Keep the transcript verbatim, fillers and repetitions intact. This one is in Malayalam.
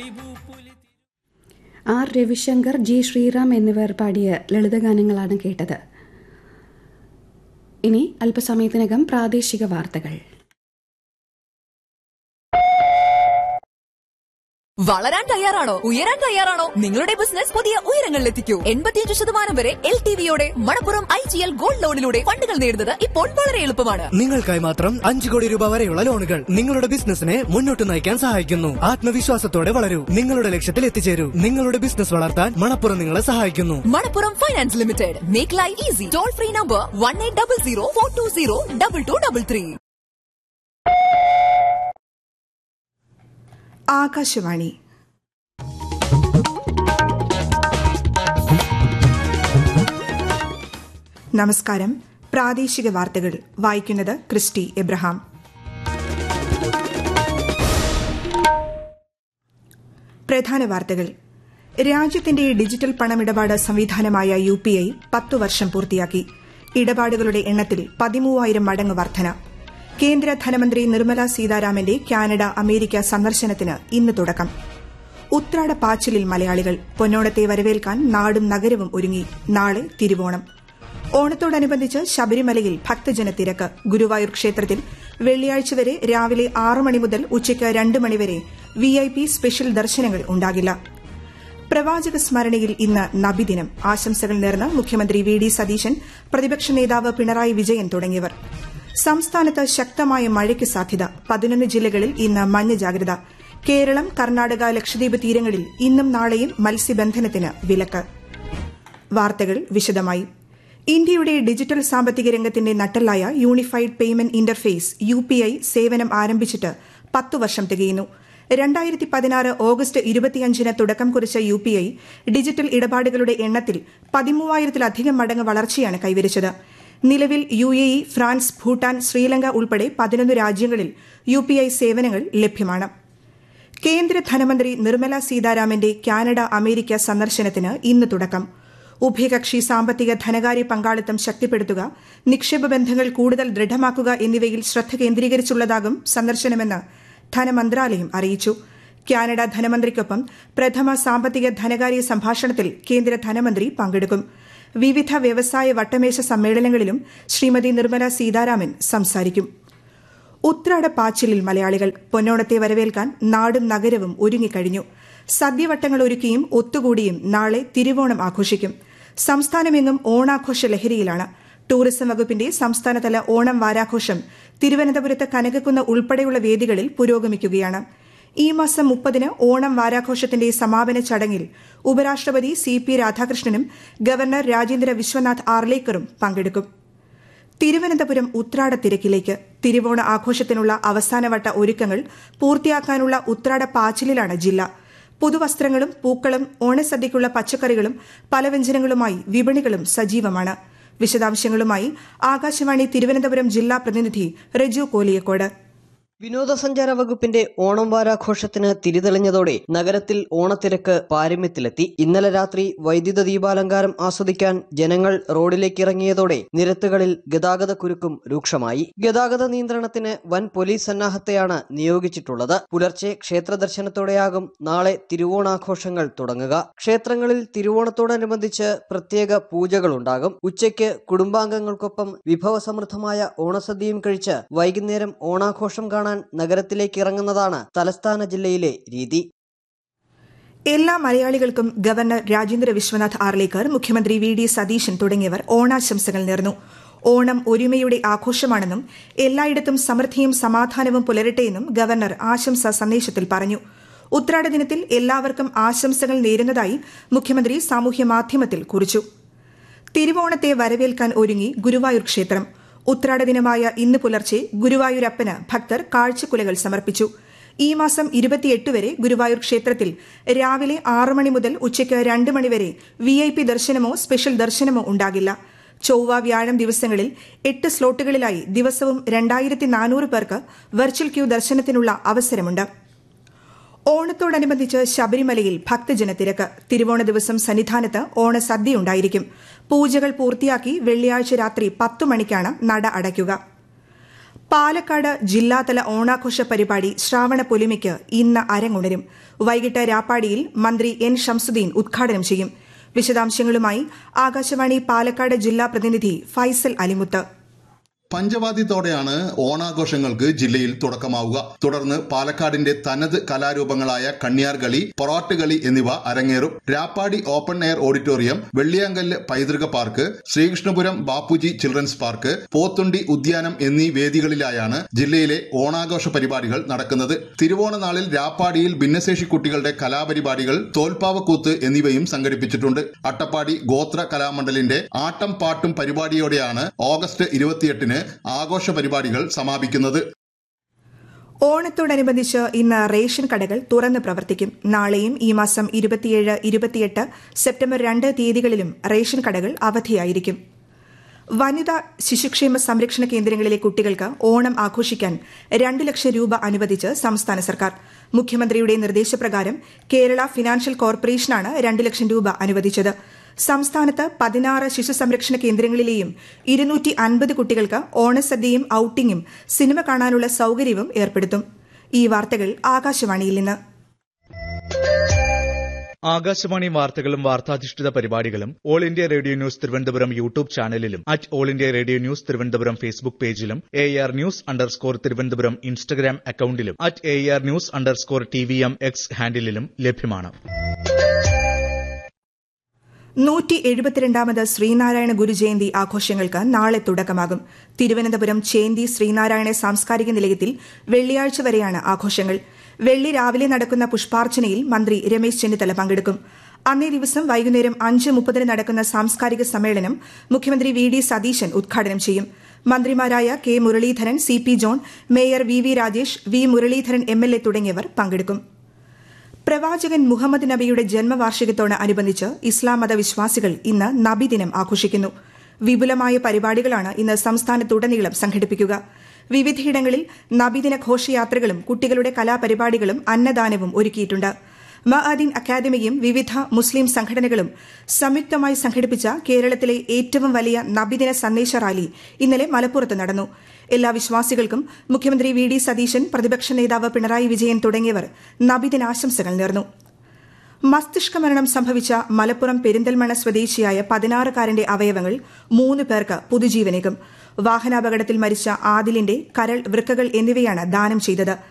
ആർ രവിശങ്കർ, ജി ശ്രീറാം എന്നിവർ പാടിയ ലളിതഗാനങ്ങളാണ് കേട്ടത്. ഇനി അല്പസമയത്തിനകം പ്രാദേശിക വാർത്തകൾ. വളരാൻ തയ്യാറാണോ? ഉയരാൻ തയ്യാറാണോ? നിങ്ങളുടെ ബിസിനസ് പുതിയ ഉയരങ്ങളിലെത്തിക്കൂ. എൺപത്തിയഞ്ച് ശതമാനം വരെ L T വിയോടെ Manappuram I G L gold ലോണിലൂടെ ഫണ്ടുകൾ നേടുന്നത് ഇപ്പോൾ വളരെ എളുപ്പമാണ്. നിങ്ങൾക്കായി മാത്രം അഞ്ച് കോടി രൂപ വരെയുള്ള ലോണുകൾ നിങ്ങളുടെ ബിസിനസിനെ മുന്നോട്ട് നയിക്കാൻ സഹായിക്കുന്നു. ആത്മവിശ്വാസത്തോടെ വളരൂ, നിങ്ങളുടെ ലക്ഷ്യത്തിൽ എത്തിച്ചേരൂ. നിങ്ങളുടെ ബിസിനസ് വളർത്താൻ മണപ്പുറം നിങ്ങളെ സഹായിക്കുന്നു. Manappuram finance limited. Make life easy. Toll free number one eight double zero four to zero double two double three. Akashvani. നമസ്കാരം. പ്രാദേശിക വാർത്തകൾ വായിക്കുന്നത് ക്രിസ്റ്റി എബ്രഹാം. പ്രധാന വാർത്തകൾ. രാജ്യത്തിന്റെ ഡിജിറ്റൽ പണമിടപാട് സംവിധാനമായ യു പി ഐ പത്തു വർഷം പൂർത്തിയാക്കി. ഇടപാടുകളുടെ എണ്ണത്തിൽ പതിമൂവായിരം മടങ്ങ് വർധന. കേന്ദ്ര ധനമന്ത്രി നിർമ്മല സീതാരാമന്റെ കാനഡ അമേരിക്ക സന്ദർശനത്തിന് ഇന്ന് തുടക്കം. ഉത്രാട പാച്ചിലിൽ മലയാളികൾ. പൊന്നോണത്തെ വരവേൽക്കാൻ നാടും നഗരവും ഒരുങ്ങി. നാളെ തിരുവോണം. ഓണത്തോടനുബന്ധിച്ച് ശബരിമലയിൽ ഭക്തജനത്തിരക്ക്. ഗുരുവായൂർ ക്ഷേത്രത്തിൽ വെള്ളിയാഴ്ച വരെ രാവിലെ ആറ് മണി മുതൽ ഉച്ചയ്ക്ക് രണ്ട് മണിവരെ വി ഐ പി സ്പെഷ്യൽ ദർശനങ്ങൾ ഉണ്ടാകില്ല. പ്രവാചക സ്മരണയിൽ ഇന്ന് നബിദിനം. ആശംസകൾ നേർന്ന് മുഖ്യമന്ത്രി വി ഡി സതീശൻ, പ്രതിപക്ഷ നേതാവ് പിണറായി വിജയൻ തുടങ്ങിയവർ. സംസ്ഥാനത്ത് ശക്തമായ മഴയ്ക്ക് സാധ്യത. പതിനൊന്ന് ജില്ലകളിൽ ഇന്ന് മഞ്ഞ ജാഗ്രത. കേരളം, കർണാടക, ലക്ഷദ്വീപ് തീരങ്ങളിൽ ഇന്നും നാളെയും മത്സ്യബന്ധനത്തിന് വിലക്ക്. വാർത്തകൾ വിശദമായി. ഇന്ത്യയുടെ ഡിജിറ്റൽ സാമ്പത്തിക രംഗത്തിന്റെ നട്ടെല്ലായ unified payment interface U P I സേവനം ആരംഭിച്ചിട്ട് പത്തു വർഷം തികയുന്നു. രണ്ടായിരത്തി പതിനാറ് ഓഗസ്റ്റ് ഇരുപത്തിയഞ്ചിന് തുടക്കം കുറിച്ച യു പി ഐ ഡിജിറ്റൽ ഇടപാടുകളുടെ എണ്ണത്തിൽ പതിമൂവായിരത്തിലധികം മടങ്ങ് വളർച്ചയാണ് കൈവരിച്ചത്. നിലവിൽ U A E, France, Bhutan, Sri Lanka ഉൾപ്പെടെ പതിനൊന്ന് രാജ്യങ്ങളിൽ യു പി ഐ സേവനങ്ങൾ ലഭ്യമാണ്. കേന്ദ്ര ധനമന്ത്രി നിർമ്മല സീതാരാമന്റെ കാനഡ അമേരിക്ക സന്ദർശനത്തിന് ഇന്ന് തുടക്കം. ഉഭയകക്ഷി സാമ്പത്തിക ധനകാര്യ പങ്കാളിത്തം ശക്തിപ്പെടുത്തുക, നിക്ഷേപ ബന്ധങ്ങൾ കൂടുതൽ ദൃഢമാക്കുക എന്നിവയിൽ ശ്രദ്ധ കേന്ദ്രീകരിച്ചുള്ളതാകും സന്ദർശനമെന്ന് ധനമന്ത്രാലയം അറിയിച്ചു. കാനഡ ധനമന്ത്രിക്കൊപ്പം പ്രഥമ സാമ്പത്തിക ധനകാര്യ സംഭാഷണത്തിൽ കേന്ദ്ര ധനമന്ത്രി പങ്കെടുക്കും. വിവിധ വ്യവസായ വട്ടമേശ സമ്മേളനങ്ങളിലും ശ്രീമതി നിർമ്മല സീതാരാമൻ സംസാരിക്കും. ഉത്രാട പാച്ചിലിൽ മലയാളികൾ. പൊന്നോണത്തെ വരവേൽക്കാൻ നാടും നഗരവും ഒരുങ്ങിക്കഴിഞ്ഞു. സദ്യവട്ടങ്ങൾ ഒരുക്കിയും ഒത്തുകൂടിയും നാളെ തിരുവോണം ആഘോഷിക്കും. സംസ്ഥാനമെങ്ങും ഓണാഘോഷ ലഹരിയിലാണ്. ടൂറിസം വകുപ്പിന്റെ സംസ്ഥാനതല ഓണം വാരാഘോഷം തിരുവനന്തപുരത്ത് കനകക്കുന്ന് ഉൾപ്പെടെയുള്ള വേദികളിൽ പുരോഗമിക്കുകയാണ്. ഈ മാസം മുപ്പതിന് ഓണം വാരാഘോഷത്തിന്റെ സമാപന ചടങ്ങിൽ ഉപരാഷ്ട്രപതി C P രാധാകൃഷ്ണനും governor Rajendra Vishwanath ആർലേക്കറും പങ്കെടുക്കും. തിരുവനന്തപുരം ഉത്രാട തിരക്കിലേക്ക്. തിരുവോണ ആഘോഷത്തിനുള്ള അവസാനവട്ട ഒരുക്കങ്ങൾ പൂർത്തിയാക്കാനുള്ള ഉത്രാട പാച്ചിലിലാണ് ജില്ല. പുതുവസ്ത്രങ്ങളും പൂക്കളും ഓണസദ്യയ്ക്കുള്ള പച്ചക്കറികളും പലവ്യഞ്ജനങ്ങളുമായി വിപണികളും സജീവമാണ്. വിശദാംശങ്ങളുമായി ആകാശവാണി തിരുവനന്തപുരം ജില്ലാ പ്രതിനിധി റെജു കോലിയക്കോട്. വിനോദസഞ്ചാര വകുപ്പിന്റെ ഓണം വാരാഘോഷത്തിന് തിരിതെളിഞ്ഞതോടെ നഗരത്തിൽ ഓണത്തിരക്ക് പാരമ്യത്തിലെത്തി. ഇന്നലെ രാത്രി വൈദ്യുത ദീപാലങ്കാരം ആസ്വദിക്കാൻ ജനങ്ങൾ റോഡിലേക്കിറങ്ങിയതോടെ നിരത്തുകളിൽ ഗതാഗത കുരുക്കും രൂക്ഷമായി. ഗതാഗത നിയന്ത്രണത്തിന് വൻ പോലീസ് സന്നാഹത്തെയാണ് നിയോഗിച്ചിട്ടുള്ളത്. പുലർച്ചെ ക്ഷേത്ര ദർശനത്തോടെയാകും നാളെ തിരുവോണാഘോഷങ്ങൾ തുടങ്ങുക. ക്ഷേത്രങ്ങളിൽ തിരുവോണത്തോടനുബന്ധിച്ച് പ്രത്യേക പൂജകളുണ്ടാകും. ഉച്ചയ്ക്ക് കുടുംബാംഗങ്ങൾക്കൊപ്പം വിഭവസമൃദ്ധമായ ഓണസദ്യയും കഴിച്ച് വൈകുന്നേരം ഓണാഘോഷം കാണാൻ നഗരത്തിലേക്ക് ഇറങ്ങുന്നതാണ് തലസ്ഥാന ജില്ലയിലെ രീതി. എല്ലാ മലയാളികൾക്കും ഗവർണർ രാജേന്ദ്ര വിശ്വനാഥ് ആർലേക്കർ, മുഖ്യമന്ത്രി വി ഡി സതീശൻ തുടങ്ങിയവർ ഓണാശംസകൾ നേർന്നു. ഓണം ഒരുമയുടെ ആഘോഷമാണെന്നും എല്ലായിടത്തും സമൃദ്ധിയും സമാധാനവും പുലരട്ടെയെന്നും ഗവർണർ ആശംസാ സന്ദേശത്തിൽ പറഞ്ഞു. ഉത്രാട ദിനത്തിൽ എല്ലാവർക്കും ആശംസകൾ നേരുന്നതായി മുഖ്യമന്ത്രി സാമൂഹ്യ മാധ്യമത്തിൽ കുറിച്ചു. തിരുവോണത്തെ വരവേൽക്കാൻ ഒരുങ്ങി ഗുരുവായൂർ ക്ഷേത്രം. ഉത്രാട ദിനമായ ഇന്ന് പുലർച്ചെ ഗുരുവായൂരപ്പന് ഭക്തർ കാഴ്ചക്കുലകൾ സമർപ്പിച്ചു. ഈ മാസം ഇരുപത്തിയെട്ട് വരെ ഗുരുവായൂർ ക്ഷേത്രത്തിൽ രാവിലെ ആറ് മണി മുതൽ ഉച്ചയ്ക്ക് രണ്ട് മണിവരെ വി ഐ പി ദർശനമോ സ്പെഷ്യൽ ദർശനമോ ഉണ്ടാകില്ല. ചൊവ്വ, വ്യാഴം ദിവസങ്ങളിൽ എട്ട് സ്ലോട്ടുകളിലായി ദിവസവും രണ്ടായിരത്തി നാനൂറ് പേർക്ക് വെർച്വൽ ക്യൂ ദർശനത്തിനുള്ള അവസരമുണ്ട്. ഓണത്തോടനുബന്ധിച്ച് ശബരിമലയിൽ ഭക്തജനത്തിരക്ക്. തിരുവോണ ദിവസം സന്നിധാനത്ത് ഓണസദ്യയുണ്ടായിരിക്കും. പൂജകൾ പൂർത്തിയാക്കി വെള്ളിയാഴ്ച രാത്രി പത്തു മണിക്കാണ് നട അടയ്ക്കുക. പാലക്കാട് ജില്ലാതല ഓണാഘോഷ പരിപാടി ശ്രാവണ പൊലിമയ്ക്ക് ഇന്ന് അരങ്ങുണരും. വൈകിട്ട് രാപ്പാടിയിൽ മന്ത്രി എൻ ഷംസുദ്ദീൻ ഉദ്ഘാടനം ചെയ്യും. വിശദാംശങ്ങളുമായി ആകാശവാണി പാലക്കാട് ജില്ലാ പ്രതിനിധി ഫൈസൽ അലിമുത്ത്. പഞ്ചവാദ്യത്തോടെയാണ് ഓണാഘോഷങ്ങൾക്ക് ജില്ലയിൽ തുടക്കമാവുക. തുടർന്ന് പാലക്കാടിന്റെ തനത് കലാരൂപങ്ങളായ കണ്ണിയാർകളി, പൊറാട്ടുകളി എന്നിവ അരങ്ങേറും. രാപ്പാടി ഓപ്പൺ എയർ ഓഡിറ്റോറിയം, വെള്ളിയാങ്കല്ല് പൈതൃക park, Sreekrishnapuram Bapuji children's park, Pothundi ഉദ്യാനം എന്നീ വേദികളിലായാണ് ജില്ലയിലെ ഓണാഘോഷ പരിപാടികൾ നടക്കുന്നത്. തിരുവോണനാളിൽ രാപ്പാടിയിൽ ഭിന്നശേഷി കുട്ടികളുടെ കലാപരിപാടികൾ, തോൽപ്പാവക്കൂത്ത് എന്നിവയും സംഘടിപ്പിച്ചിട്ടുണ്ട്. അട്ടപ്പാടി ഗോത്ര കലാമണ്ഡലിന്റെ ആട്ടം പാട്ടും പരിപാടിയോടെയാണ് ഓഗസ്റ്റ് ഇരുപത്തിയെട്ടിന് ആഘോഷ പരിപാടികൾ സമാപിക്കുന്നത്. ഓണത്തോടനുബന്ധിച്ച് ഇന്ന് റേഷൻ കടകൾ തുറന്ന് പ്രവർത്തിക്കും. നാളെയും ഈ മാസം ഇരുപത്തിയേഴ്, ഇരുപത്തിയെട്ട്, സെപ്റ്റംബർ രണ്ട് തീയതികളിലും റേഷൻ കടകൾ അവധിയായിരിക്കും. വനിതാ ശിശുക്ഷേമ സംരക്ഷണ കേന്ദ്രങ്ങളിലെ കുട്ടികൾക്ക് ഓണം ആഘോഷിക്കാൻ രണ്ട് ലക്ഷം രൂപ അനുവദിച്ച് സംസ്ഥാന സർക്കാർ. മുഖ്യമന്ത്രിയുടെ നിർദ്ദേശപ്രകാരം കേരള ഫിനാൻഷ്യൽ കോർപ്പറേഷനാണ് രണ്ട് ലക്ഷം രൂപ അനുവദിച്ചത്. സംസ്ഥാനത്ത് പതിനാറ് ശിശു സംരക്ഷണ കേന്ദ്രങ്ങളിലെയും ഇരുന്നൂറ്റി അൻപത് കുട്ടികൾക്ക് ഓണസദ്യയും ഔട്ടിംഗും സിനിമ കാണാനുള്ള സൌകര്യവും ഏർപ്പെടുത്തും. ഈ വാർത്തകൾ ആകാശവാണിയിൽ നിന്ന്. ആകാശവാണി വാർത്തകളും വാർത്താധിഷ്ഠിത പരിപാടികളും all India radio news Thiruvananthapuram YouTube ചാനലിലും at all India radio news Thiruvananthapuram Facebook പേജിലും A R news underscore Thiruvananthapuram Instagram അക്കൌണ്ടിലും at A R news underscore T V M X ഹാൻഡിലും ലഭ്യമാണ്. നൂറ്റി എഴുപത്തിരണ്ടാമത് ശ്രീനാരായണ ഗുരുജയന്തി ആഘോഷങ്ങൾക്ക് നാളെ തുടക്കമാകും. തിരുവനന്തപുരം ചേന്തി ശ്രീനാരായണ സാംസ്കാരിക നിലയത്തിൽ വെള്ളിയാഴ്ച വരെയാണ് ആഘോഷങ്ങൾ. വെള്ളി രാവിലെ നടക്കുന്ന പുഷ്പാർച്ചനയിൽ മന്ത്രി രമേശ് ചെന്നിത്തല പങ്കെടുക്കും. അന്നേ ദിവസം വൈകുന്നേരം അഞ്ച് മുപ്പതിന് നടക്കുന്ന സാംസ്കാരിക സമ്മേളനം മുഖ്യമന്ത്രി വി ഡി സതീശൻ ഉദ്ഘാടനം ചെയ്യും. മന്ത്രിമാരായ K Muraleedharan, C P John, mayor V V Rajesh, V Muraleedharan M L A തുടങ്ങിയവർ പങ്കെടുക്കും. പ്രവാചകൻ മുഹമ്മദ് നബിയുടെ ജന്മവാർഷികത്തോടനുബന്ധിച്ച് ഇസ്ലാം മത വിശ്വാസികൾ ഇന്ന് നബിദിനം ആഘോഷിക്കുന്നു. വിപുലമായ പരിപാടികളാണ് ഇന്ന് സംസ്ഥാനത്തുടനീളം സംഘടിപ്പിക്കുക. വിവിധയിടങ്ങളിൽ നബിദിന ഘോഷയാത്രകളും കുട്ടികളുടെ കലാപരിപാടികളും അന്നദാനവും ഒരുക്കിയിട്ടുണ്ട്. മഅദീൻ അക്കാദമിയും വിവിധ മുസ്ലിം സംഘടനകളും സംയുക്തമായി സംഘടിപ്പിച്ച കേരളത്തിലെ ഏറ്റവും വലിയ നബിദിന സന്ദേശ റാലി ഇന്നലെ മലപ്പുറത്ത് നടന്നു. എല്ലാ വിശ്വാസികൾക്കും മുഖ്യമന്ത്രി വി ഡി സതീശൻ, പ്രതിപക്ഷ നേതാവ് പിണറായി വിജയൻ തുടങ്ങിയവർ നബിദിനാശംസകൾ നേർന്നു. മസ്തിഷ്ക മരണം സംഭവിച്ച മലപ്പുറം പെരിന്തൽമണ്ണ സ്വദേശിയായ പതിനാറുകാരന്റെ അവയവങ്ങൾ മൂന്ന് പേർക്ക് പുതുജീവനേകും. വാഹനാപകടത്തിൽ മരിച്ച ആദിലിന്റെ കരൾ, വൃക്കകൾ എന്നിവയാണ് ദാനം ചെയ്തത്.